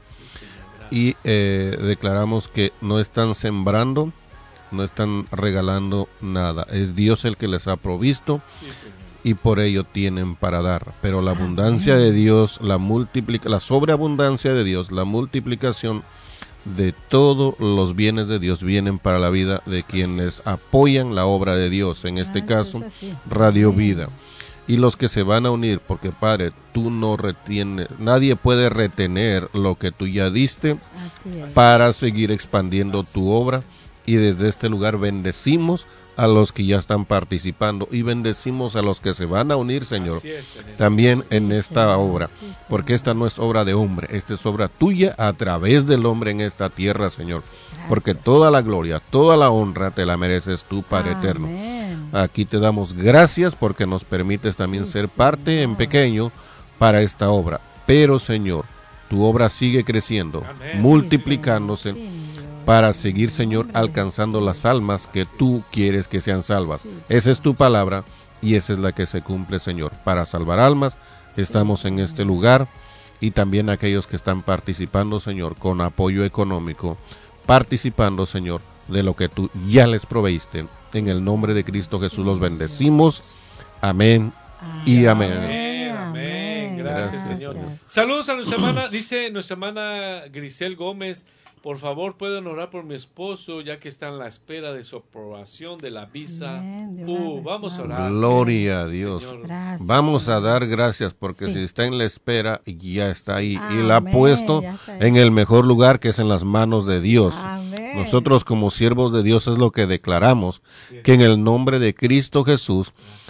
[SPEAKER 4] y declaramos que no están sembrando, no están regalando nada. Es Dios el que les ha provisto
[SPEAKER 1] Sí, Señor.
[SPEAKER 4] y por ello tienen para dar. Pero la abundancia de Dios, la sobreabundancia de Dios, la multiplicación de todos los bienes de Dios vienen para la vida de quienes apoyan la obra de Dios, en este
[SPEAKER 3] Ah,
[SPEAKER 4] caso
[SPEAKER 3] eso es así.
[SPEAKER 4] Radio
[SPEAKER 3] Amén.
[SPEAKER 4] Vida. Y los que se van a unir, porque Padre, tú no retienes, nadie puede retener lo que tú ya diste
[SPEAKER 3] Así es.
[SPEAKER 4] para seguir expandiendo tu obra. Y desde este lugar bendecimos a los que ya están participando y bendecimos a los que se van a unir, Señor,
[SPEAKER 1] Así es, Señor.
[SPEAKER 4] también en
[SPEAKER 3] Sí,
[SPEAKER 4] esta
[SPEAKER 3] Señor.
[SPEAKER 4] obra,
[SPEAKER 3] Sí, Señor.
[SPEAKER 4] porque esta no es obra de hombre, esta es obra tuya a través del hombre en esta tierra, Señor, porque
[SPEAKER 3] Gracias.
[SPEAKER 4] toda la gloria, toda la honra te la mereces tú, Padre eterno.
[SPEAKER 3] Amén.
[SPEAKER 4] Aquí te damos gracias porque nos permites también
[SPEAKER 3] Sí,
[SPEAKER 4] ser
[SPEAKER 3] Señor.
[SPEAKER 4] parte en pequeño para esta obra, pero Señor, tu obra sigue creciendo,
[SPEAKER 1] Amén.
[SPEAKER 4] multiplicándose,
[SPEAKER 3] Sí, Señor.
[SPEAKER 4] para seguir, Señor,
[SPEAKER 3] En nombre de
[SPEAKER 4] alcanzando
[SPEAKER 3] Jesús.
[SPEAKER 4] las almas que tú quieres que sean salvas.
[SPEAKER 3] Sí.
[SPEAKER 4] Esa es tu palabra y esa es la que se cumple, Señor. Para salvar almas estamos en este lugar y también aquellos que están participando, Señor, con apoyo económico, participando, Señor, de lo que tú ya les proveíste. En el nombre de Cristo Jesús los bendecimos. Amén y amén.
[SPEAKER 1] Amén, amén. Gracias,
[SPEAKER 4] Gracias,
[SPEAKER 1] Señor.
[SPEAKER 4] Señor.
[SPEAKER 1] Saludos a nuestra hermana, dice nuestra hermana Grisel Gómez. Por favor, pueden orar por mi esposo, ya que está en la espera de su aprobación de la visa. Vamos a orar.
[SPEAKER 4] Gloria a Dios.
[SPEAKER 1] Señor.
[SPEAKER 3] Gracias,
[SPEAKER 4] Vamos a
[SPEAKER 3] Señor.
[SPEAKER 4] dar gracias porque
[SPEAKER 3] Sí.
[SPEAKER 4] si está en la espera, ya está ahí. Y
[SPEAKER 3] Amén,
[SPEAKER 4] la ha puesto
[SPEAKER 3] ya está ahí.
[SPEAKER 4] en el mejor lugar, que es en las manos de Dios.
[SPEAKER 3] Amén.
[SPEAKER 4] Nosotros como siervos de Dios es lo que declaramos, que en el nombre de Cristo Jesús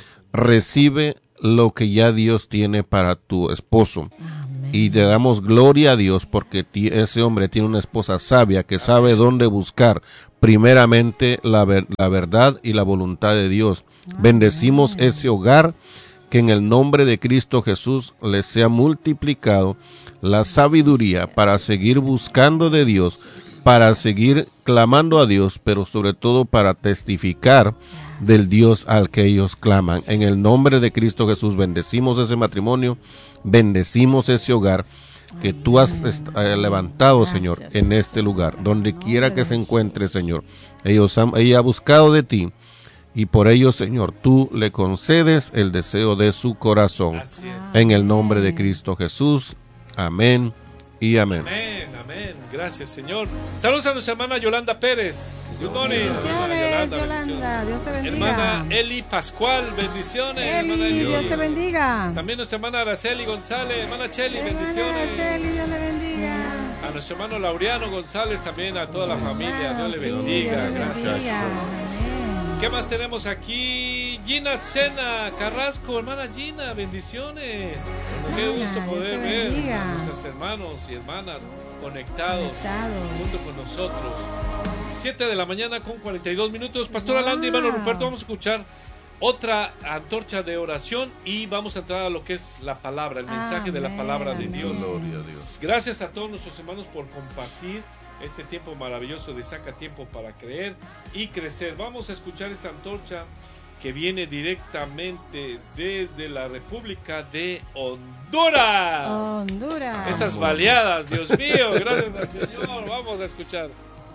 [SPEAKER 4] recibe lo que ya Dios tiene para tu esposo. Y le damos gloria a Dios porque ese hombre tiene una esposa sabia que sabe dónde buscar primeramente la verdad y la voluntad de Dios. Bendecimos ese hogar, que en el nombre de Cristo Jesús les sea multiplicado la sabiduría para seguir buscando de Dios, para seguir clamando a Dios, pero sobre todo para testificar del Dios al que ellos claman. En el nombre de Cristo Jesús bendecimos ese matrimonio, bendecimos ese hogar que tú has levantado,
[SPEAKER 3] Gracias,
[SPEAKER 4] Señor,
[SPEAKER 3] Jesús.
[SPEAKER 4] en este lugar, donde quiera que se
[SPEAKER 3] Jesús.
[SPEAKER 4] encuentre, Señor. Ella ha buscado de ti, y por ello, Señor, tú le concedes el deseo de su corazón.
[SPEAKER 1] Así es.
[SPEAKER 4] En el nombre de Cristo Jesús. Amén y amén.
[SPEAKER 1] Amén, amén. Gracias, Señor. Saludos a nuestra hermana Yolanda Pérez. Good morning, hermana
[SPEAKER 3] Bendiciones,
[SPEAKER 1] Yolanda. bendiciones.
[SPEAKER 3] Yolanda. Dios te bendiga.
[SPEAKER 1] Hermana Eli Pascual, bendiciones. hermana
[SPEAKER 3] Eli,
[SPEAKER 1] Eli.
[SPEAKER 3] Dios te bendiga.
[SPEAKER 1] También nuestra hermana Araceli González, hermana Cheli, bendiciones.
[SPEAKER 3] Araceli, Dios le bendiga.
[SPEAKER 1] A nuestro hermano Laureano González, también a toda la familia. Dios le
[SPEAKER 3] Sí,
[SPEAKER 1] bendiga.
[SPEAKER 3] Dios le
[SPEAKER 1] Gracias.
[SPEAKER 3] bendiga. Amén.
[SPEAKER 1] ¿Qué más tenemos aquí? Gina Sena Carrasco, hermana Gina, bendiciones. Qué
[SPEAKER 3] Hermana,
[SPEAKER 1] gusto
[SPEAKER 3] Dios
[SPEAKER 1] poder
[SPEAKER 3] te
[SPEAKER 1] ver
[SPEAKER 3] bendiga.
[SPEAKER 1] a nuestros hermanos y hermanas conectados
[SPEAKER 3] Conectados.
[SPEAKER 1] junto con nosotros. 7 de la mañana con 42 minutos. Pastora Landy, hermano Ruperto, vamos a escuchar otra antorcha de oración y vamos a entrar a lo que es la palabra, el mensaje de la palabra de
[SPEAKER 3] Amén.
[SPEAKER 1] Dios.
[SPEAKER 4] Gloria a Dios.
[SPEAKER 1] Gracias a todos nuestros hermanos por compartir este tiempo maravilloso de Saca Tiempo para Creer y Crecer. Vamos a escuchar esta antorcha que viene directamente desde la República de Honduras.
[SPEAKER 3] Honduras.
[SPEAKER 1] Esas baleadas, Dios mío, gracias al Señor. Vamos a escuchar.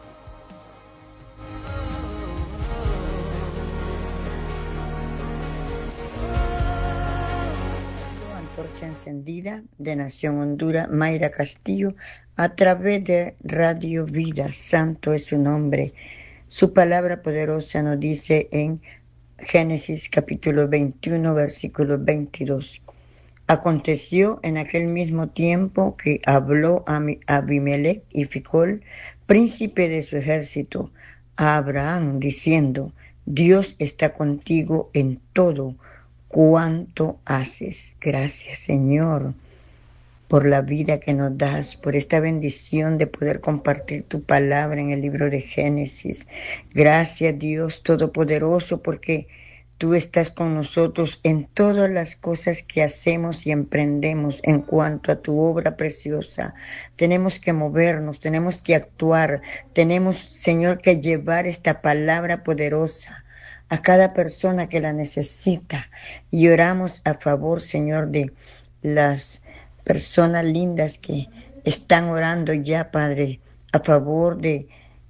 [SPEAKER 6] Antorcha encendida de Nación Honduras, Mayra Castillo, a través de Radio Vida. Santo es su nombre. Su palabra poderosa nos dice en Génesis capítulo 21, versículo 22. Aconteció en aquel mismo tiempo que habló a Abimelech y Ficol, príncipe de su ejército, a Abraham, diciendo: Dios está contigo en todo cuanto haces. Gracias, Señor, por la vida que nos das, por esta bendición de poder compartir tu palabra en el libro de Génesis. Gracias, Dios Todopoderoso, porque tú estás con nosotros en todas las cosas que hacemos y emprendemos en cuanto a tu obra preciosa. Tenemos que movernos, tenemos que actuar, tenemos, Señor, que llevar esta palabra poderosa a cada persona que la necesita. Y oramos a favor, Señor, de las personas lindas que están orando ya, Padre, a favor de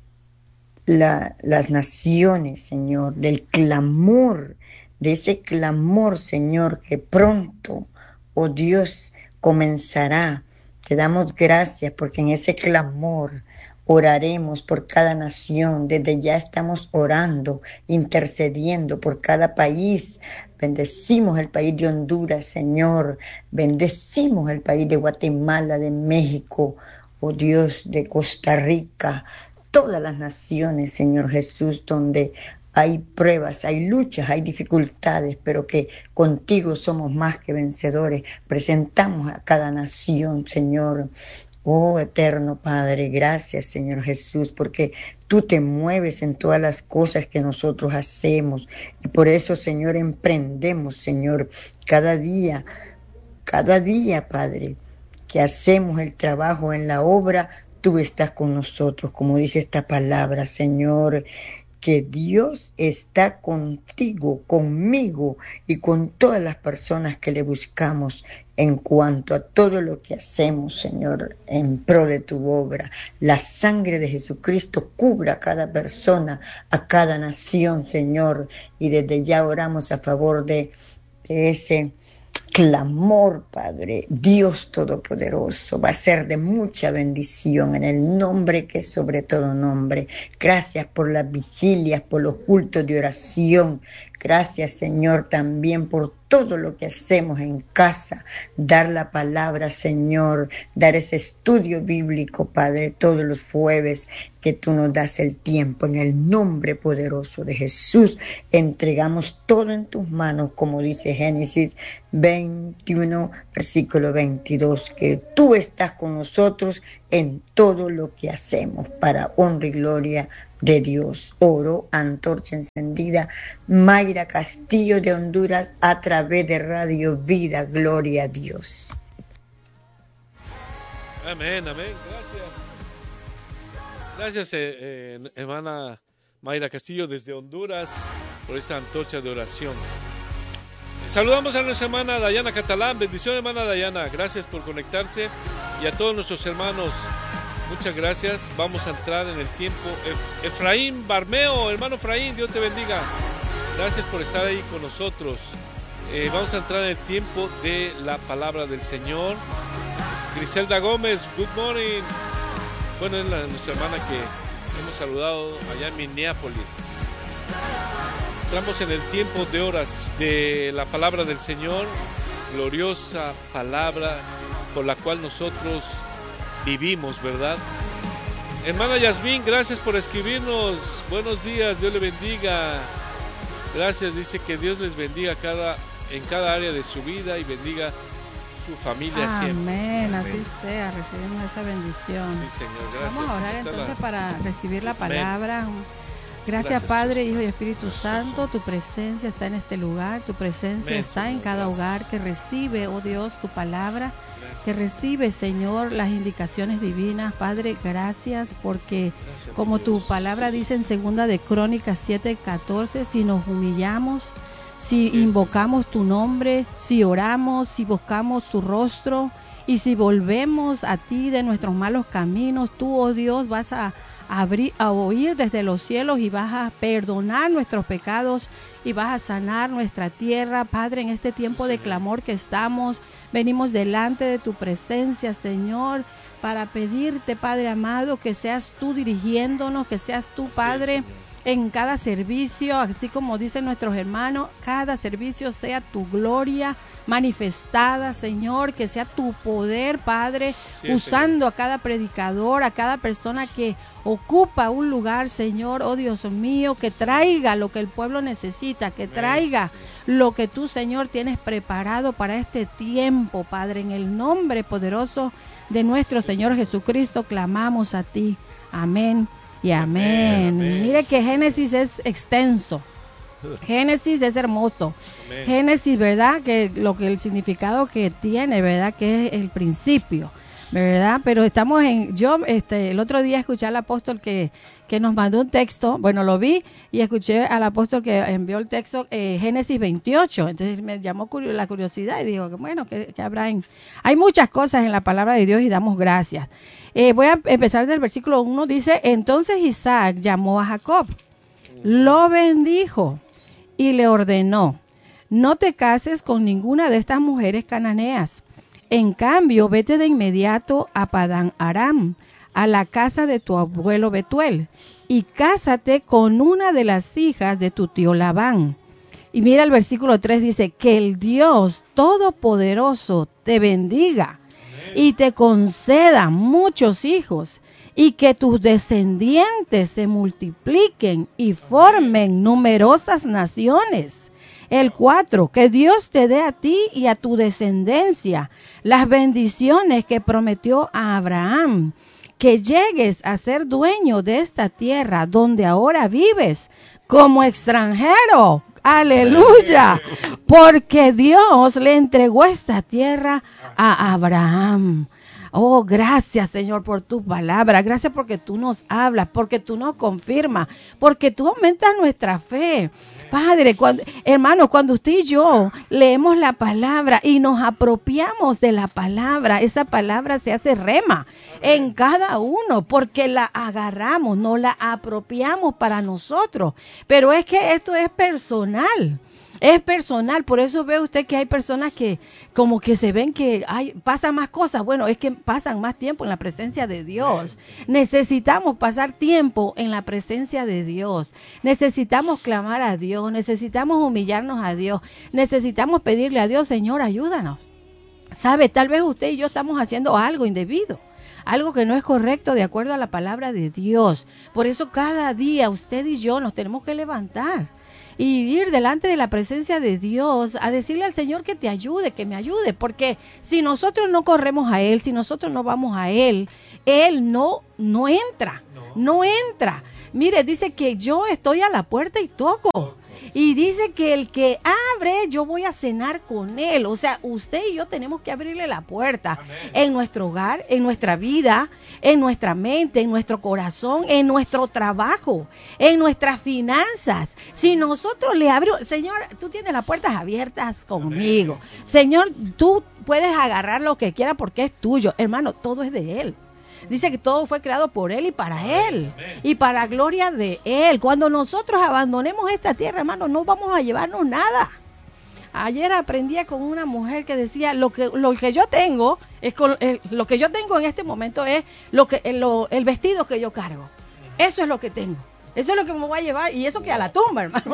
[SPEAKER 6] las naciones, Señor, del clamor, de ese clamor, Señor, que pronto, oh Dios, comenzará. Te damos gracias porque en ese clamor oraremos por cada nación. Desde ya estamos orando, intercediendo por cada país. Bendecimos el país de Honduras, Señor. Bendecimos el país de Guatemala, de México, oh Dios, de Costa Rica. Todas las naciones, Señor Jesús, donde hay pruebas, hay luchas, hay dificultades, pero que contigo somos más que vencedores. Presentamos a cada nación, Señor. Oh, eterno Padre, gracias, Señor Jesús, porque tú te mueves en todas las cosas que nosotros hacemos. Y por eso, Señor, emprendemos, Señor, cada día, Padre, que hacemos el trabajo en la obra, tú estás con nosotros, como dice esta palabra, Señor, que Dios está contigo, conmigo y con todas las personas que le buscamos en cuanto a todo lo que hacemos, Señor, en pro de tu obra. La sangre de Jesucristo cubra a cada persona, a cada nación, Señor, y desde ya oramos a favor de ese clamor, Padre, Dios Todopoderoso, va a ser de mucha bendición en el nombre que es sobre todo nombre. Gracias por las vigilias, por los cultos de oración. Gracias, Señor, también por todo lo que hacemos en casa. Dar la palabra, Señor, dar ese estudio bíblico, Padre, todos los jueves que tú nos das el tiempo. En el nombre poderoso de Jesús, entregamos todo en tus manos, como dice Génesis 21, versículo 22, que tú estás con nosotros en todo lo que hacemos para honra y gloria de Dios. Oro, antorcha encendida, Mayra Castillo de Honduras, a través de Radio Vida. Gloria a Dios.
[SPEAKER 1] Amén, amén. Gracias, hermana Mayra Castillo desde Honduras, por esa antorcha de oración. Saludamos a nuestra hermana Dayana Catalán. Bendición, hermana Dayana. Gracias por conectarse. Y a todos nuestros hermanos, muchas gracias. Vamos a entrar en el tiempo. Efraín Barmeo, hermano Efraín, Dios te bendiga. Gracias por estar ahí con nosotros. Vamos a entrar en el tiempo de la palabra del Señor. Griselda Gómez, good morning. Bueno, es nuestra hermana que hemos saludado allá en Minneapolis. Entramos en el tiempo de horas de la palabra del Señor, gloriosa palabra por la cual nosotros vivimos, ¿verdad? Hermana Yasmín, gracias por escribirnos. Buenos días, Dios le bendiga. Gracias, dice que Dios les bendiga en cada área de su vida y bendiga su familia siempre.
[SPEAKER 3] Amén, así sea, recibimos esa bendición.
[SPEAKER 1] Sí, Señor, gracias.
[SPEAKER 3] Vamos a orar entonces para recibir la palabra. Gracias, Padre, Hijo y Espíritu Santo. Tu presencia está en este lugar. Tu presencia está en cada hogar que recibe, oh Dios, tu palabra. Que recibe, Señor, las indicaciones divinas. Padre, gracias porque como tu palabra dice en 2 de Crónicas 7:14, si nos humillamos, si invocamos tu nombre, si oramos, si buscamos tu rostro y si volvemos a ti de nuestros malos caminos, tú, oh Dios, vas a oír desde los cielos y vas a perdonar nuestros pecados y vas a sanar nuestra tierra. Padre, en este tiempo de clamor que estamos, venimos delante de tu presencia, Señor, para pedirte, Padre amado, que seas tú dirigiéndonos, que seas tú, Padre, en cada servicio, así como dicen nuestros hermanos, cada servicio sea tu gloria manifestada, Señor, que sea tu poder, Padre, usando a cada predicador, a cada persona que ocupa un lugar, Señor, oh Dios mío, que traiga lo que el pueblo necesita, que traiga lo que tú, Señor, tienes preparado para este tiempo, Padre, en el nombre poderoso de nuestro Señor Jesucristo, clamamos a ti. Amén y amén. Mire que Génesis es extenso. Génesis es hermoso. Amén. Génesis, ¿verdad? Que el significado que tiene, ¿verdad? Que es el principio, ¿verdad? Pero estamos el otro día escuché al apóstol que nos mandó un texto, bueno, lo vi y escuché al apóstol que envió el texto, Génesis 28, entonces me llamó la curiosidad y digo, bueno, ¿qué habrá hay muchas cosas en la palabra de Dios y damos gracias. Voy a empezar del versículo 1, dice, entonces Isaac llamó a Jacob, lo bendijo y le ordenó, no te cases con ninguna de estas mujeres cananeas. En cambio, vete de inmediato a Padán Aram, a la casa de tu abuelo Betuel, y cásate con una de las hijas de tu tío Labán. Y mira el versículo 3, dice, que el Dios Todopoderoso te bendiga y te conceda muchos hijos, y que tus descendientes se multipliquen y formen numerosas naciones. El 4, que Dios te dé a ti y a tu descendencia las bendiciones que prometió a Abraham, que llegues a ser dueño de esta tierra donde ahora vives como extranjero. Aleluya, porque Dios le entregó esta tierra a Abraham. Oh, gracias, Señor, por tu palabra. Gracias porque tú nos hablas, porque tú nos confirmas, porque tú aumentas nuestra fe. Padre, hermanos, cuando usted y yo leemos la palabra y nos apropiamos de la palabra, esa palabra se hace rema en cada uno, porque la agarramos, no la apropiamos para nosotros. Pero es que esto es personal. Es personal, por eso ve usted que hay personas que como que se ven que pasan más cosas. Bueno, es que pasan más tiempo en la presencia de Dios. Necesitamos pasar tiempo en la presencia de Dios. Necesitamos clamar a Dios, necesitamos humillarnos a Dios, necesitamos pedirle a Dios, Señor, ayúdanos. ¿Sabe? Tal vez usted y yo estamos haciendo algo indebido, algo que no es correcto de acuerdo a la palabra de Dios. Por eso cada día usted y yo nos tenemos que levantar y ir delante de la presencia de Dios a decirle al Señor que te ayude, que me ayude, porque si nosotros no corremos a Él, si nosotros no vamos a Él, Él no entra. Mire, dice que yo estoy a la puerta y toco. Y dice que el que abre, yo voy a cenar con él. O sea, usted y yo tenemos que abrirle la puerta. Amén. En nuestro hogar, en nuestra vida, en nuestra mente, en nuestro corazón, en nuestro trabajo, en nuestras finanzas. Si nosotros le abrimos, Señor, tú tienes las puertas abiertas conmigo. Amén. Señor, tú puedes agarrar lo que quieras porque es tuyo. Hermano, todo es de Él. Dice que todo fue creado por Él y para Él, y para gloria de Él. Cuando nosotros abandonemos esta tierra, hermano, no vamos a llevarnos nada. Ayer aprendía con una mujer que decía, lo que yo tengo, lo que yo tengo en este momento es el vestido que yo cargo. Eso es lo que tengo. Eso es lo que me voy a llevar, y eso que a la tumba, hermano.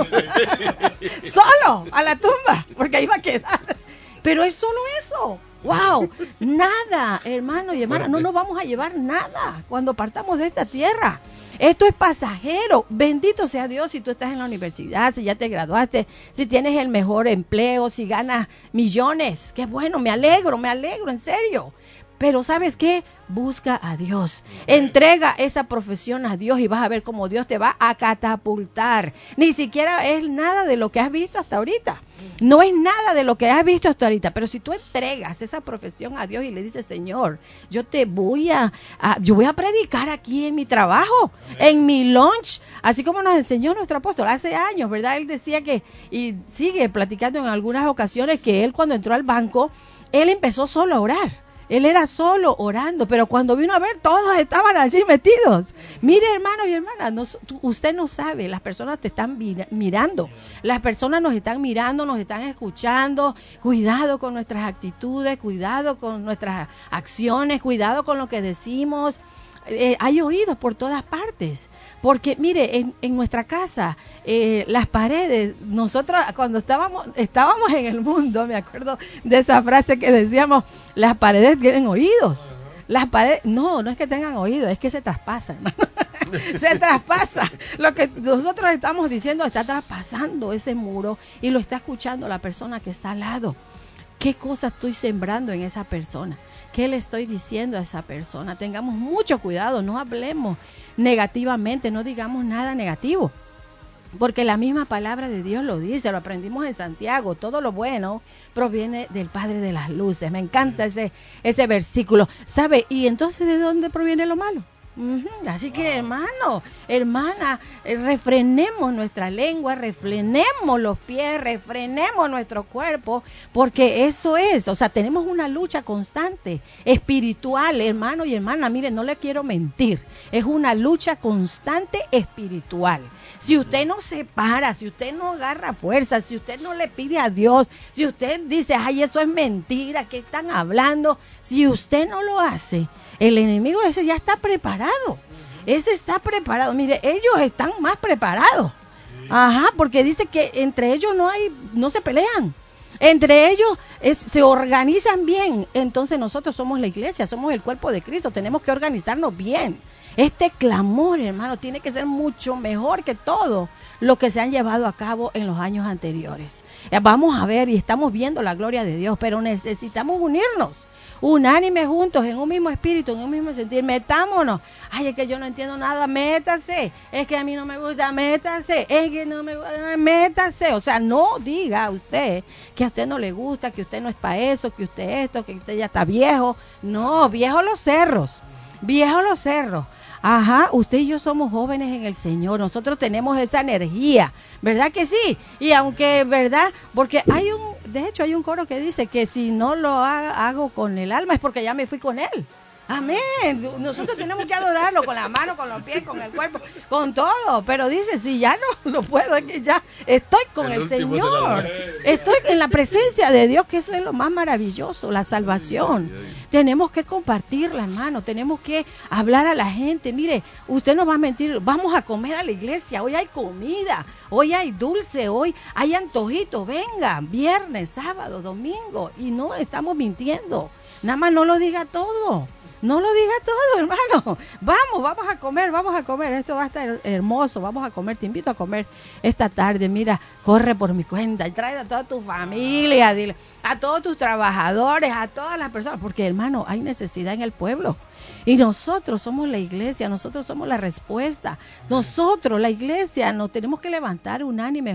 [SPEAKER 3] Solo a la tumba, porque ahí va a quedar. Pero es solo eso. ¡Wow! Nada, hermano y hermana, no nos vamos a llevar nada cuando partamos de esta tierra. Esto es pasajero. Bendito sea Dios si tú estás en la universidad, si ya te graduaste, si tienes el mejor empleo, si ganas millones. ¡Qué bueno! Me alegro, en serio. Pero ¿sabes qué? Busca a Dios. Entrega esa profesión a Dios y vas a ver cómo Dios te va a catapultar. Ni siquiera es nada de lo que has visto hasta ahorita. No es nada de lo que has visto hasta ahorita. Pero si tú entregas esa profesión a Dios y le dices, Señor, yo voy a predicar aquí en mi trabajo, en mi lunch, así como nos enseñó nuestro apóstol hace años, ¿verdad? Él decía que, y sigue platicando en algunas ocasiones, que él cuando entró al banco, él empezó solo a orar. Él era solo orando, pero cuando vino a ver, todos estaban allí metidos. Mire, hermano y hermana, usted no sabe, las personas te están mirando. Las personas nos están mirando, nos están escuchando. Cuidado con nuestras actitudes, cuidado con nuestras acciones, cuidado con lo que decimos. Hay oídos por todas partes. Porque, mire, en nuestra casa, las paredes, nosotros cuando estábamos en el mundo, me acuerdo de esa frase que decíamos, las paredes tienen oídos. Las paredes, no es que tengan oídos, es que se traspasan, hermano. Se traspasa. Lo que nosotros estamos diciendo está traspasando ese muro y lo está escuchando la persona que está al lado. ¿Qué cosa estoy sembrando en esa persona? ¿Qué le estoy diciendo a esa persona? Tengamos mucho cuidado, no hablemos negativamente, no digamos nada negativo. Porque la misma palabra de Dios lo dice, lo aprendimos en Santiago, todo lo bueno proviene del Padre de las luces. Me encanta ese versículo. ¿Sabe? ¿Y entonces de dónde proviene lo malo? Así que, hermano, hermana, refrenemos nuestra lengua, refrenemos los pies, refrenemos nuestro cuerpo, porque eso es, o sea, tenemos una lucha constante, espiritual, hermano y hermana. Miren, no le quiero mentir, es una lucha constante espiritual. Si usted no se para, si usted no agarra fuerza, si usted no le pide a Dios, si usted dice, ay, eso es mentira, ¿qué están hablando? Si usted no lo hace, el enemigo ese ya está preparado. Ese está preparado. Mire, ellos están más preparados. Ajá, porque dice que entre ellos no se pelean. Entre ellos se organizan bien. Entonces nosotros somos la iglesia, somos el cuerpo de Cristo. Tenemos que organizarnos bien. Este clamor, hermano, tiene que ser mucho mejor que todo lo que se han llevado a cabo en los años anteriores. Vamos a ver y estamos viendo la gloria de Dios, pero necesitamos unirnos, unánime juntos, en un mismo espíritu, en un mismo sentir. Metámonos. Ay, es que yo no entiendo nada, métase. Es que a mí no me gusta, métase. Es que no me gusta, métase. O sea, no diga usted que a usted no le gusta, que usted no es para eso, que usted esto, que usted ya está viejo. No, viejos los cerros. Viejos los cerros. Ajá, usted y yo somos jóvenes en el Señor, nosotros tenemos esa energía, ¿verdad que sí? Y aunque, ¿verdad? Porque de hecho hay un coro que dice que si no lo hago con el alma es porque ya me fui con Él. Amén. Nosotros tenemos que adorarlo con la mano, con los pies, con el cuerpo, con todo. Pero dice, si ya no puedo, es que ya estoy con el Señor. Estoy en la presencia de Dios, que eso es lo más maravilloso, la salvación. Tenemos que compartirla, hermano. Tenemos que hablar a la gente. Mire, usted no va a mentir. Vamos a comer a la iglesia. Hoy hay comida. Hoy hay dulce. Hoy hay antojito. Venga, viernes, sábado, domingo. Y no estamos mintiendo. Nada más no lo diga todo. No lo diga todo, hermano. Vamos a comer. Esto va a estar hermoso. Vamos a comer. Te invito a comer esta tarde. Mira, corre por mi cuenta y trae a toda tu familia, dile, a todos tus trabajadores, a todas las personas. Porque, hermano, hay necesidad en el pueblo. Y nosotros somos la iglesia, nosotros somos la respuesta. Nosotros, la iglesia, nos tenemos que levantar unánime